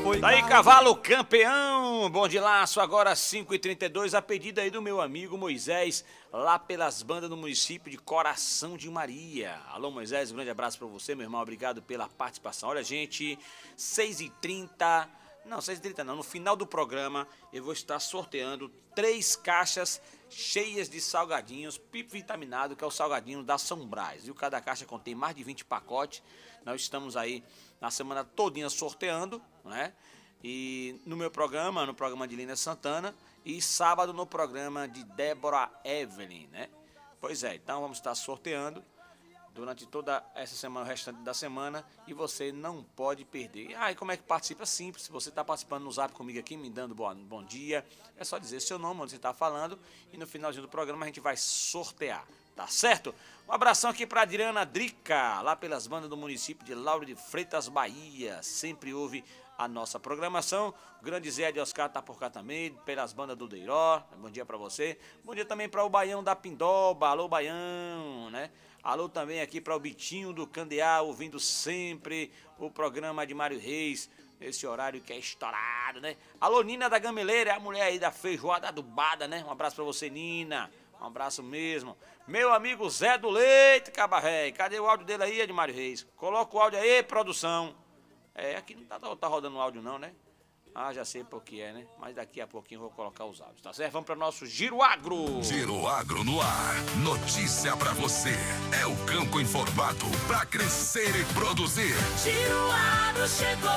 foi. Daí, cavalo campeão, bom de laço, agora 5h32, a pedido aí do meu amigo Moisés, lá pelas bandas do município de Coração de Maria. Alô, Moisés, um grande abraço pra você, meu irmão, obrigado pela participação. Olha, gente, 6h30, não, 6h30 não, no final do programa eu vou estar sorteando 3 caixas cheias de salgadinhos, pipo vitaminado, que é o salgadinho da São Brás, viu? Cada caixa contém mais de 20 pacotes, nós estamos aí na semana todinha sorteando, né? E no meu programa, no programa de Lina Santana, e sábado no programa de Débora Evelyn, né? Pois é, então vamos estar sorteando durante toda essa semana, o restante da semana, e você não pode perder. Ah, e como é que participa? Simples, se você está participando no Zap comigo aqui, me dando bom dia, é só dizer seu nome, onde você está falando, e no finalzinho do programa a gente vai sortear, tá certo? Um abração aqui para Adriana Drica, lá pelas bandas do município de Lauro de Freitas, Bahia, sempre ouve a nossa programação. O grande Zé de Oscar tá por cá também, pelas bandas do Deiró, bom dia para você. Bom dia também para o Baião da Pindoba, alô Baião, né? Alô também aqui para o Bitinho do Candeá, ouvindo sempre o programa de Mário Reis, esse horário que é estourado, né? Alô, Nina da Gameleira, a mulher aí da feijoada adubada, né? Um abraço para você, Nina. Um abraço mesmo. Meu amigo Zé do Leite, Cabarré. Cadê o áudio dele aí, Edmário Reis? Coloca o áudio aí, produção. É, aqui não tá rodando o áudio não, né? Ah, já sei por que é, né? Mas daqui a pouquinho eu vou colocar os áudios, tá certo? Vamos para o nosso Giro Agro. Giro Agro no ar. Notícia para você. É o campo informado para crescer e produzir. Giro Agro chegou.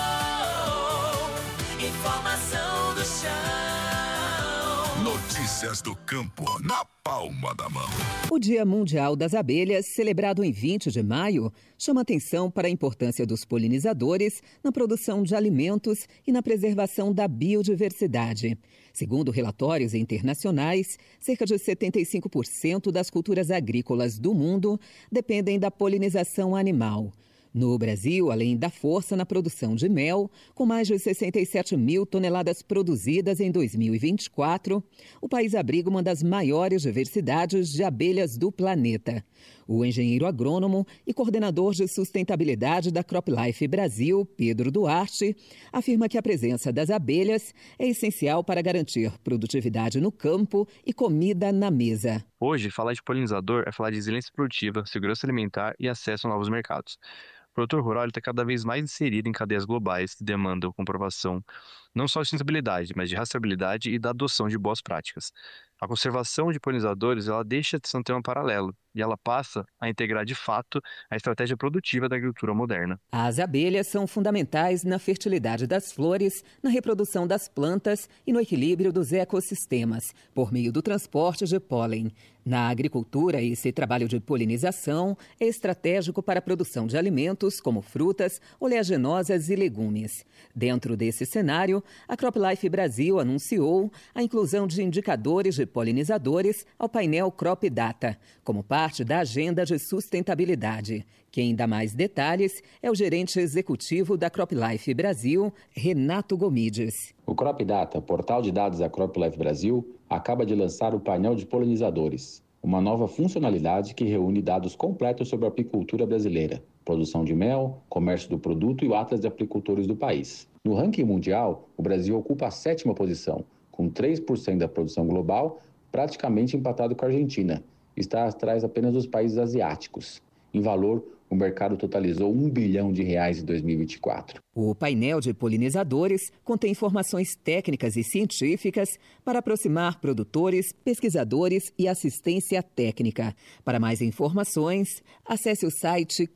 Informação do chão. Notícias do campo na palma da mão. O Dia Mundial das Abelhas, celebrado em 20 de maio, chama atenção para a importância dos polinizadores na produção de alimentos e na preservação da biodiversidade. Segundo relatórios internacionais, cerca de 75% das culturas agrícolas do mundo dependem da polinização animal. No Brasil, além da força na produção de mel, com mais de 67 mil toneladas produzidas em 2024, o país abriga uma das maiores diversidades de abelhas do planeta. O engenheiro agrônomo e coordenador de sustentabilidade da CropLife Brasil, Pedro Duarte, afirma que a presença das abelhas é essencial para garantir produtividade no campo e comida na mesa. Hoje, falar de polinizador é falar de resiliência produtiva, segurança alimentar e acesso a novos mercados. O produtor rural está cada vez mais inserido em cadeias globais que demandam comprovação não só de sustentabilidade, mas de rastreabilidade e da adoção de boas práticas. A conservação de polinizadores ela deixa de ser um tema paralelo e ela passa a integrar de fato a estratégia produtiva da agricultura moderna. As abelhas são fundamentais na fertilidade das flores, na reprodução das plantas e no equilíbrio dos ecossistemas, por meio do transporte de pólen. Na agricultura, esse trabalho de polinização é estratégico para a produção de alimentos como frutas, oleaginosas e legumes. Dentro desse cenário, a CropLife Brasil anunciou a inclusão de indicadores de polinizadores ao painel Crop Data, como parte da agenda de sustentabilidade. Quem dá mais detalhes é o gerente executivo da CropLife Brasil, Renato Gomides. O Crop Data, portal de dados da CropLife Brasil, acaba de lançar o painel de polinizadores, uma nova funcionalidade que reúne dados completos sobre a apicultura brasileira, produção de mel, comércio do produto e o atlas de apicultores do país. No ranking mundial, o Brasil ocupa a 7ª posição, com 3% da produção global, praticamente empatado com a Argentina. Está atrás apenas dos países asiáticos. Em valor, o mercado totalizou R$ 1 bilhão em 2024. O painel de polinizadores contém informações técnicas e científicas para aproximar produtores, pesquisadores e assistência técnica. Para mais informações, acesse o site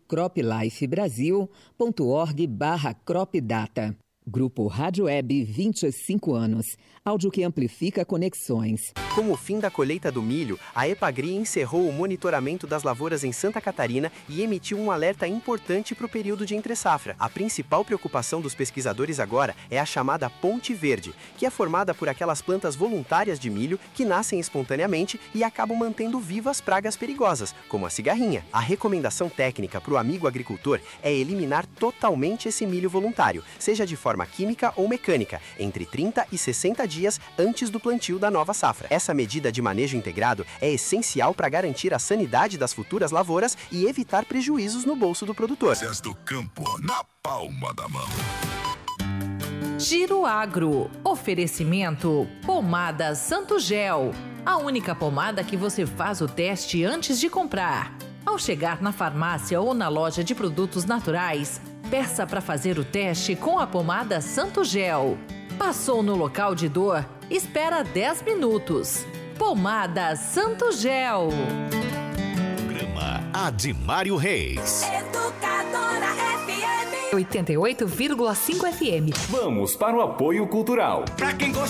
croplifebrasil.org/cropdata. Grupo Rádio Web, 25 anos. Áudio que amplifica conexões. Com o fim da colheita do milho, a Epagri encerrou o monitoramento das lavouras em Santa Catarina e emitiu um alerta importante para o período de entre-safra. A principal preocupação dos pesquisadores agora é a chamada ponte verde, que é formada por aquelas plantas voluntárias de milho que nascem espontaneamente e acabam mantendo vivas pragas perigosas, como a cigarrinha. A recomendação técnica para o amigo agricultor é eliminar totalmente esse milho voluntário, seja de forma química ou mecânica, entre 30 e 60 dias antes do plantio da nova safra. Essa medida de manejo integrado é essencial para garantir a sanidade das futuras lavouras e evitar prejuízos no bolso do produtor. Notícias do campo na palma da mão. Giro Agro. Oferecimento Pomada Santo Gel. A única pomada que você faz o teste antes de comprar. Ao chegar na farmácia ou na loja de produtos naturais, peça para fazer o teste com a pomada Santo Gel. Passou no local de dor? Espera 10 minutos. Pomada Santo Gel. Programa Admário Reis. Educadora FM. 88,5 FM. Vamos para o apoio cultural. Pra quem gosta